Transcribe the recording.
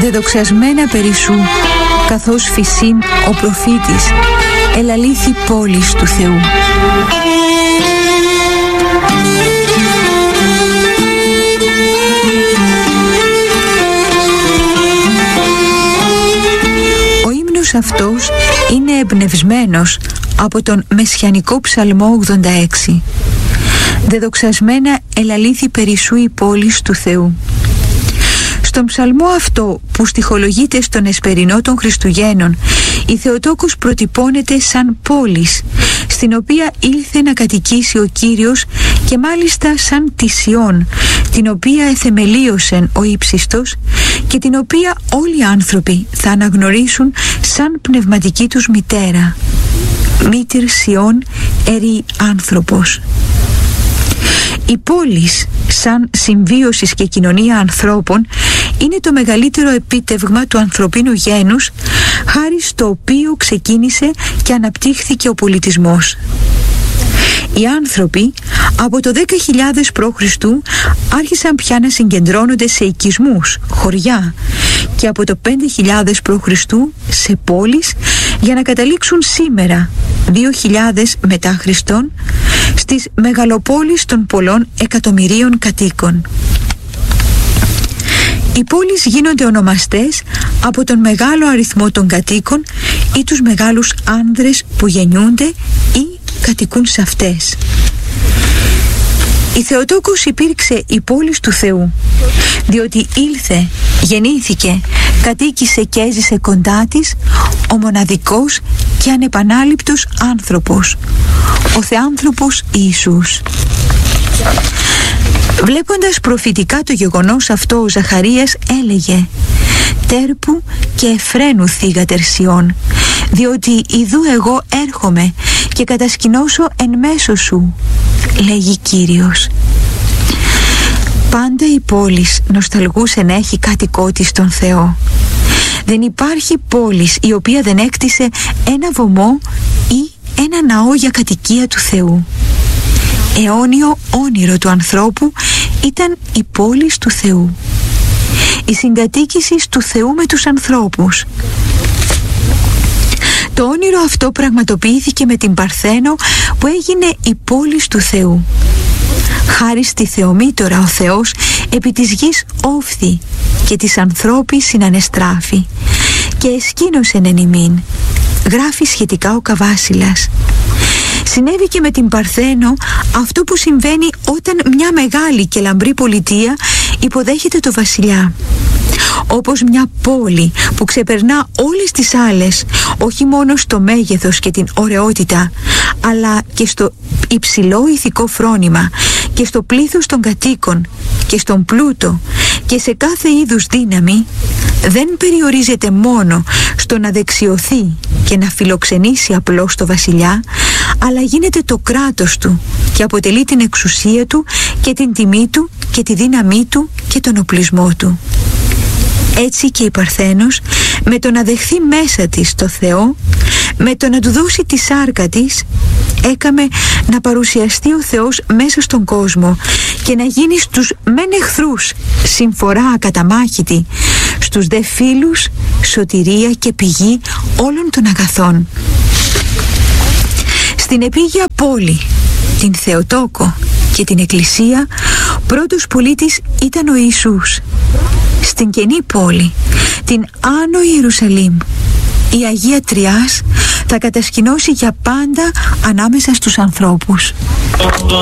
Δεδοξασμένα περισσού, καθώς φυσήν ο προφήτης ελαλήθη πόλης του Θεού. Ο ύμνος αυτός είναι εμπνευσμένος από τον Μεσιανικό Ψαλμό 86. Δεδοξασμένα ελαλήθη περισσού η πόλης του Θεού. Στον ψαλμό αυτό που στιχολογείται στον εσπερινό των Χριστουγέννων, η Θεοτόκος προτυπώνεται σαν πόλης, στην οποία ήλθε να κατοικήσει ο Κύριος, και μάλιστα σαν τη Σιών, την οποία εθεμελίωσεν ο Ύψιστος και την οποία όλοι οι άνθρωποι θα αναγνωρίσουν σαν πνευματική τους μητέρα. Μήτηρ Σιών ερεί άνθρωπος. Η πόλης σαν συμβίωσης και κοινωνία ανθρώπων είναι το μεγαλύτερο επίτευγμα του ανθρωπίνου γένους, χάρη στο οποίο ξεκίνησε και αναπτύχθηκε ο πολιτισμός. Οι άνθρωποι από το 10.000 π.Χ. άρχισαν πια να συγκεντρώνονται σε οικισμούς, χωριά, και από το 5.000 π.Χ. σε πόλεις, για να καταλήξουν σήμερα, 2.000 μετά Χριστόν, στις μεγαλοπόλεις των πολλών εκατομμυρίων κατοίκων. Οι πόλεις γίνονται ονομαστές από τον μεγάλο αριθμό των κατοίκων ή τους μεγάλους άνδρες που γεννιούνται ή κατοικούν σε αυτές. Η Θεοτόκος υπήρξε η πόλη του Θεού, διότι ήλθε, γεννήθηκε, κατοίκησε και έζησε κοντά της ο μοναδικός και ανεπανάληπτος άνθρωπος, ο Θεάνθρωπος Ιησούς. Βλέποντας προφητικά το γεγονός αυτό, ο Ζαχαρίας έλεγε: «Τέρπου και εφραίνου θύγατερ Σιών, διότι ιδού εγώ έρχομαι και κατασκηνώσω εν μέσω σου, λέγει Κύριος». Πάντα η πόλης νοσταλγούσε να έχει κάτοικό της τον Θεό. Δεν υπάρχει πόλης η οποία δεν έκτισε ένα βωμό ή ένα ναό για κατοικία του Θεού. Αιώνιο όνειρο του ανθρώπου ήταν η πόλης του Θεού, η συγκατοίκηση του Θεού με τους ανθρώπους. Το όνειρο αυτό πραγματοποιήθηκε με την Παρθένο, που έγινε η πόλης του Θεού. Χάρη στη Θεομήτωρα ο Θεός επί της γης όφθη και της ανθρώπης συνανεστράφη και εσκήνωσεν εν ημίν, γράφει σχετικά ο Καβάσιλας. Συνέβη και με την Παρθένο αυτό που συμβαίνει όταν μια μεγάλη και λαμπρή πολιτεία υποδέχεται το βασιλιά. Όπως μια πόλη που ξεπερνά όλες τις άλλες, όχι μόνο στο μέγεθος και την ωραιότητα, αλλά και στο υψηλό ηθικό φρόνημα και στο πλήθος των κατοίκων και στον πλούτο και σε κάθε είδους δύναμη, δεν περιορίζεται μόνο στο να δεξιωθεί και να φιλοξενήσει απλώς το βασιλιά, αλλά γίνεται το κράτος του και αποτελεί την εξουσία του και την τιμή του και τη δύναμή του και τον οπλισμό του. Έτσι και η Παρθένος, με το να δεχθεί μέσα της το Θεό, με το να του δώσει τη σάρκα της, έκαμε να παρουσιαστεί ο Θεός μέσα στον κόσμο και να γίνει στους μεν εχθρούς συμφορά ακαταμάχητη, στους δε φίλους σωτηρία και πηγή όλων των αγαθών. Στην επίγεια πόλη, την Θεοτόκο και την Εκκλησία, πρώτος πολίτης ήταν ο Ιησούς. Στην καινή πόλη, την Άνω Ιερουσαλήμ, η Αγία Τριάς θα κατασκηνώσει για πάντα ανάμεσα στους ανθρώπους.